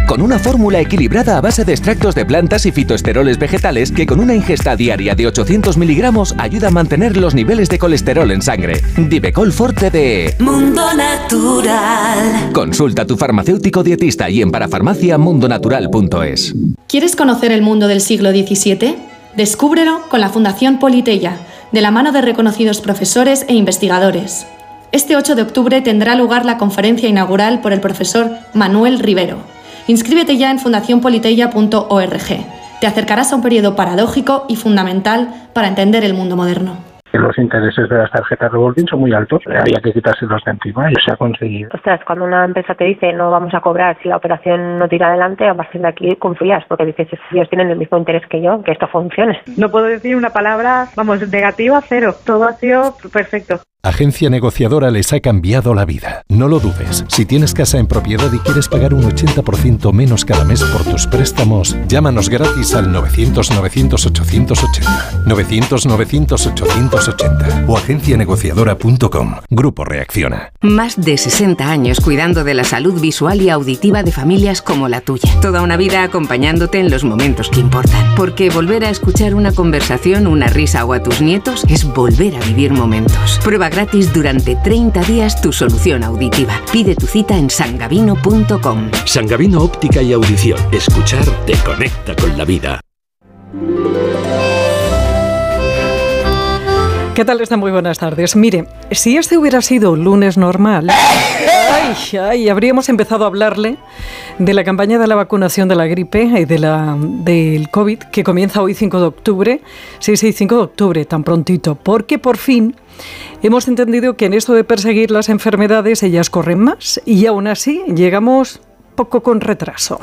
con una fórmula equilibrada a base de extractos de plantas y fitoesteroles vegetales que con una ingesta diaria de 800 miligramos ayuda a mantener los niveles de colesterol en sangre. Divecol Forte de Mundo Natural. Consulta a tu farmacéutico dietista y en parafarmaciamundonatural.es. ¿Quieres conocer el mundo del siglo XVII? Descúbrelo con la Fundación Politeia, de la mano de reconocidos profesores e investigadores. Este 8 de octubre tendrá lugar la conferencia inaugural por el profesor Manuel Rivero. Inscríbete ya en fundacionpoliteia.org. Te acercarás a un periodo paradójico y fundamental para entender el mundo moderno. Los intereses de las tarjetas revolving son muy altos, había que quitárselos de encima y se ha conseguido. Ostras, cuando una empresa te dice no vamos a cobrar si la operación no tira adelante, a partir de aquí confías, porque dices, ellos tienen el mismo interés que yo, que esto funcione. No puedo decir una palabra, negativa, cero. Todo ha sido perfecto. Agencia Negociadora les ha cambiado la vida. No lo dudes. Si tienes casa en propiedad y quieres pagar un 80% menos cada mes por tus préstamos, llámanos gratis al 900-900-880. 900-900-880 o agencianegociadora.com. Grupo Reacciona. Más de 60 años cuidando de la salud visual y auditiva de familias como la tuya. Toda una vida acompañándote en los momentos que importan. Porque volver a escuchar una conversación, una risa o a tus nietos es volver a vivir momentos. Prueba gratis durante 30 días tu solución auditiva. Pide tu cita en sangavino.com. Sangavino Óptica y Audición. Escuchar te conecta con la vida. ¿Qué tal están? Muy buenas tardes. Mire, si este hubiera sido un lunes normal, habríamos empezado a hablarle de la campaña de la vacunación de la gripe y del COVID, que comienza hoy 5 de octubre. Sí, 5 de octubre, tan prontito, porque por fin hemos entendido que en esto de perseguir las enfermedades ellas corren más y aún así llegamos poco con retraso.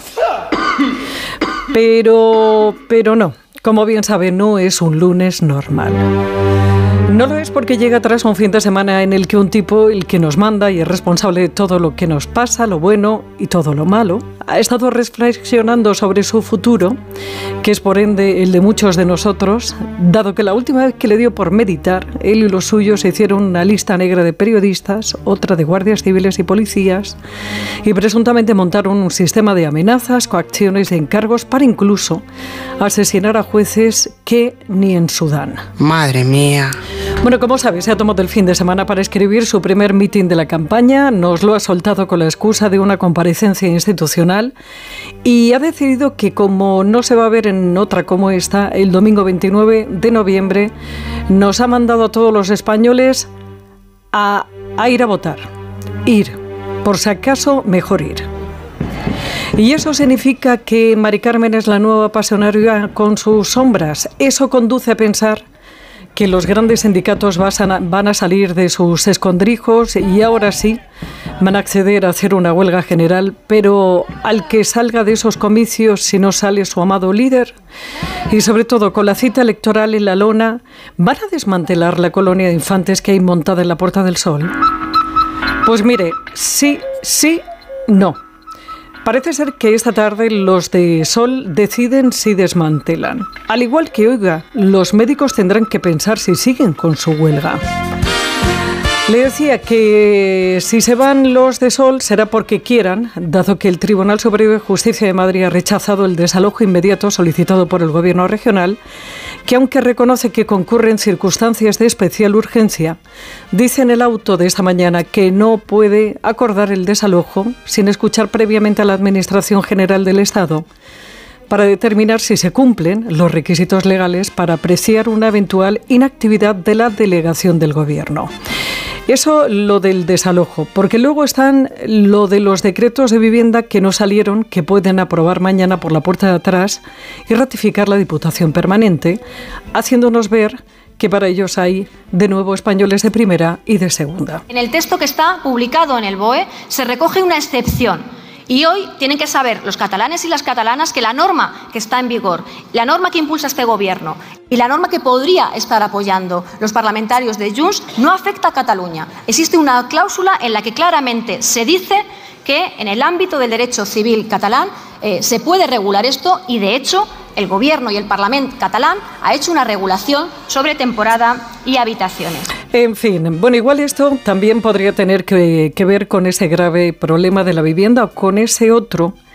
Pero no, como bien sabe, no es un lunes normal. No lo es porque llega tras un fin de semana en el que un tipo, el que nos manda y es responsable de todo lo que nos pasa, lo bueno y todo lo malo, ha estado reflexionando sobre su futuro, que es por ende el de muchos de nosotros, dado que la última vez que le dio por meditar, él y los suyos se hicieron una lista negra de periodistas, otra de guardias civiles y policías, y presuntamente montaron un sistema de amenazas, coacciones y encargos para incluso asesinar a jueces que ni en Sudán. Madre mía. Bueno, como sabes, se ha tomado el fin de semana para escribir su primer mitin de la campaña, nos lo ha soltado con la excusa de una comparecencia institucional y ha decidido que como no se va a ver en otra como esta, el domingo 29 de noviembre nos ha mandado a todos los españoles a ir a votar. Ir, por si acaso, mejor ir. Y eso significa que Mari Carmen es la nueva pasionaria con sus sombras. Eso conduce a pensar que los grandes sindicatos van a salir de sus escondrijos y ahora sí van a acceder a hacer una huelga general, pero al que salga de esos comicios si no sale su amado líder y sobre todo con la cita electoral en la lona, ¿van a desmantelar la colonia de infantes que hay montada en la Puerta del Sol? Pues mire, sí, no. Parece ser que esta tarde los de Sol deciden si desmantelan. Al igual que, los médicos tendrán que pensar si siguen con su huelga. Le decía que si se van los de Sol será porque quieran, dado que el Tribunal Superior de Justicia de Madrid ha rechazado el desalojo inmediato solicitado por el Gobierno regional, que aunque reconoce que concurren circunstancias de especial urgencia, dice en el auto de esta mañana que no puede acordar el desalojo sin escuchar previamente a la Administración General del Estado para determinar si se cumplen los requisitos legales para apreciar una eventual inactividad de la delegación del Gobierno. Eso lo del desalojo, porque luego están lo de los decretos de vivienda que no salieron, que pueden aprobar mañana por la puerta de atrás y ratificar la Diputación Permanente, haciéndonos ver que para ellos hay de nuevo españoles de primera y de segunda. En el texto que está publicado en el BOE se recoge una excepción. Y hoy tienen que saber los catalanes y las catalanas que la norma que está en vigor, la norma que impulsa este Gobierno y la norma que podría estar apoyando los parlamentarios de Junts no afecta a Cataluña. Existe una cláusula en la que claramente se dice que en el ámbito del derecho civil catalán se puede regular esto y, de hecho, el Gobierno y el Parlamento catalán ha hecho una regulación sobre temporada y habitaciones. En fin, bueno, igual esto también podría tener que ver con ese grave problema de la vivienda o con ese otro